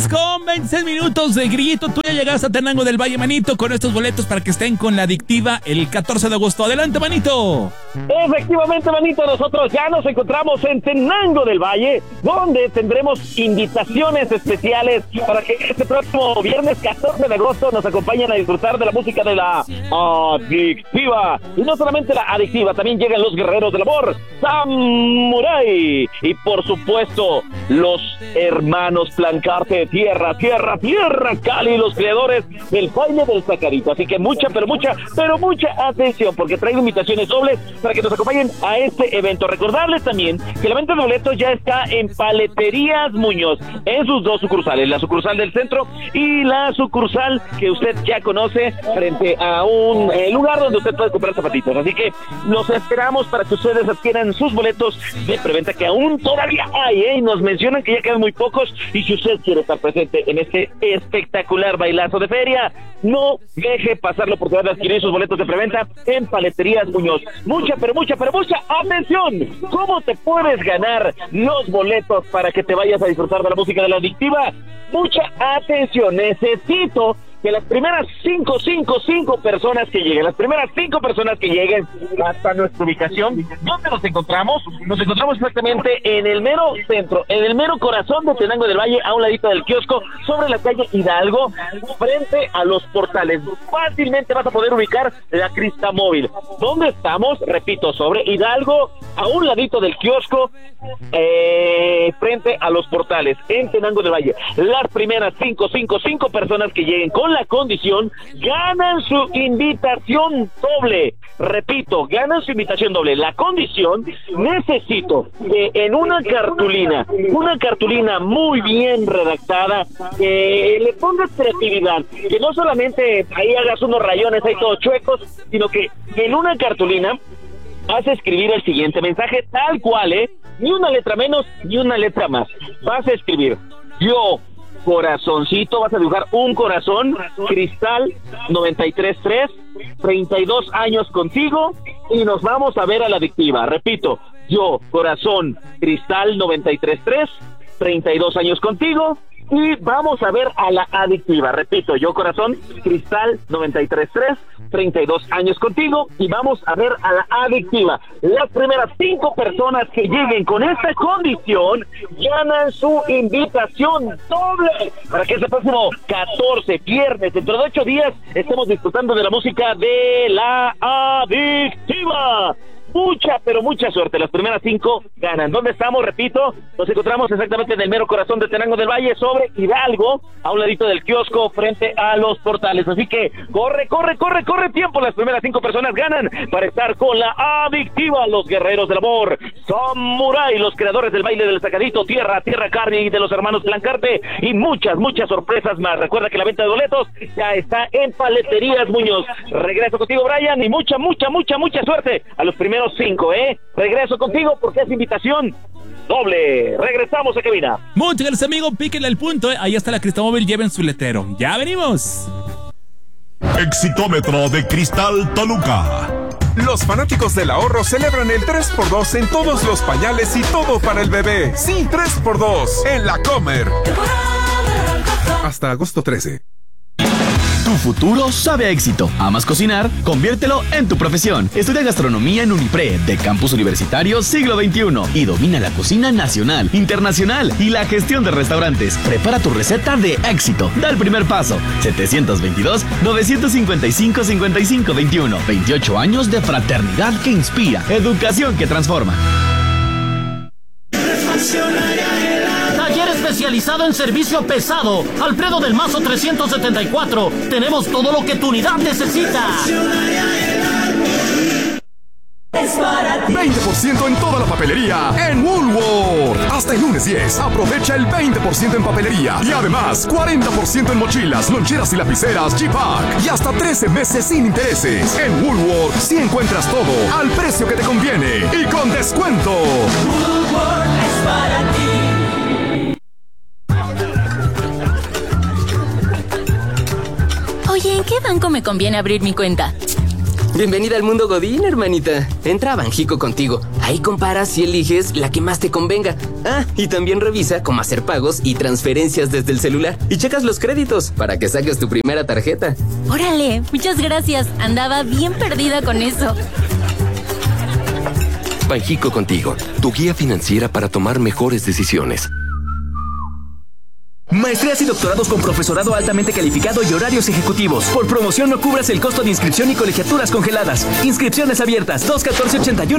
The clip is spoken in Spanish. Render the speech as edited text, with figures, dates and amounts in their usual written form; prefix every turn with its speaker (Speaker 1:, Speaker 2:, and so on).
Speaker 1: Con 26 minutos de grillito, tú ya llegaste a Tenango del Valle, manito, con estos boletos para que estén con la adictiva el 14 de agosto. Adelante, manito.
Speaker 2: Efectivamente, manito, nosotros ya nos encontramos en Tenango del Valle, donde tendremos invitaciones especiales para que este próximo viernes 14 de agosto nos acompañen a disfrutar de la música de la adictiva. Y no solamente la adictiva, también llegan los guerreros del amor, Samurai, y por supuesto los hermanos Plancarte, Tierra Cali, los creadores del baile del Sacarito. Así que mucha atención, porque traigo invitaciones dobles para que nos acompañen a este evento. Recordarles también que la venta de boletos ya está en Paleterías Muñoz, en sus dos sucursales, la sucursal del centro y la sucursal que usted ya conoce, frente a un lugar donde usted puede comprar zapatitos. Así que los esperamos para que ustedes adquieran sus boletos de preventa, que aún todavía hay, y nos mencionan que ya quedan muy pocos, y si usted quiere estar presente en este espectacular bailazo de feria, no deje pasar la oportunidad de adquirir sus boletos de preventa en Paleterías Muñoz. Mucha atención. ¿Cómo te puedes ganar los boletos para que te vayas a disfrutar de la música de la adictiva? Mucha atención. Necesito que las primeras cinco personas que lleguen, hasta nuestra ubicación. ¿Dónde nos encontramos? Nos encontramos exactamente en el mero centro, en el mero corazón de Tenango del Valle, a un ladito del kiosco, sobre la calle Hidalgo, frente a los portales. Fácilmente vas a poder ubicar la Cristamóvil. ¿Dónde estamos? Repito, sobre Hidalgo, a un ladito del kiosco, frente a los portales, en Tenango del Valle. Las primeras cinco personas que lleguen con la condición ganan su invitación doble. Repito, ganan su invitación doble. La condición: necesito que en una cartulina muy bien redactada, que le pongas creatividad, que no solamente ahí hagas unos rayones ahí todos chuecos, sino que en una cartulina vas a escribir el siguiente mensaje tal cual, ni una letra menos, ni una letra más. Vas a escribir: yo, corazoncito, vas a dibujar un corazón, Cristal 93.3, 32 años contigo, y nos vamos a ver a la adictiva. Repito, yo, corazón, Cristal 93.3, 32 años contigo, y vamos a ver a la adictiva. Repito, yo, corazón, Cristal 93.3, 32 años contigo, y vamos a ver a la adictiva. Las primeras 5 personas que lleguen con esta condición ganan su invitación doble para que este próximo 14, viernes, dentro de 8 días, estemos disfrutando de la música de la adictiva. Mucha suerte. Las primeras 5 ganan. ¿Dónde estamos? Repito, nos encontramos exactamente en el mero corazón de Tenango del Valle, sobre Hidalgo, a un ladito del kiosco, frente a los portales. Así que corre tiempo. Las primeras 5 personas ganan para estar con la adictiva, los guerreros del amor, Samurai, los creadores del baile del Sacadito, Tierra Carne, y de los hermanos Plancarte, y muchas sorpresas más. Recuerda que la venta de boletos ya está en Paleterías Muñoz. Regreso contigo, Brian, y mucha suerte a los primeros 5, Regreso contigo porque es invitación doble. Regresamos a cabina.
Speaker 1: Muchas gracias, amigo. Píquenle al punto, Ahí está la Cristamóvil, lleven su letrero. Ya venimos.
Speaker 3: Exitómetro de Cristal Toluca.
Speaker 4: Los fanáticos del ahorro celebran el 3x2 en todos los pañales y todo para el bebé. Sí, 3x2 en La Comer. Hasta agosto 13.
Speaker 5: Tu futuro sabe a éxito. ¿Amas cocinar? Conviértelo en tu profesión. Estudia gastronomía en Unipre, de Campus Universitario Siglo XXI, y domina la cocina nacional, internacional y la gestión de restaurantes. Prepara tu receta de éxito. Da el primer paso. 722-955-5521. 28 años de fraternidad que inspira. Educación que transforma.
Speaker 6: Taller especializado en servicio pesado. Alfredo del Mazo 374. Tenemos todo lo que tu unidad necesita.
Speaker 4: 20% en toda la papelería en Woolworth. Hasta el lunes 10. Aprovecha el 20% en papelería. Y además, 40% en mochilas, loncheras y lapiceras G-Pack. Y hasta 13 meses sin intereses. En Woolworth sí encuentras todo al precio que te conviene y con descuento.
Speaker 7: Woolworth es para ti.
Speaker 8: Oye, ¿en qué banco me conviene abrir mi cuenta?
Speaker 9: Bienvenida al mundo Godín, hermanita. Entra a Banjico contigo. Ahí
Speaker 8: Ahí comparas y eliges la que más te convenga. Ah, y también revisa cómo hacer pagos y transferencias desde el celular. Y checas los créditos para que saques tu primera tarjeta.
Speaker 9: ¡Órale! Muchas gracias. Andaba bien perdida con eso.
Speaker 10: Banjico Contigo, tu guía financiera para tomar mejores decisiones.
Speaker 11: Maestrías y doctorados con profesorado altamente calificado y horarios ejecutivos. Por promoción no cubras el costo de inscripción y colegiaturas congeladas. Inscripciones abiertas 214-81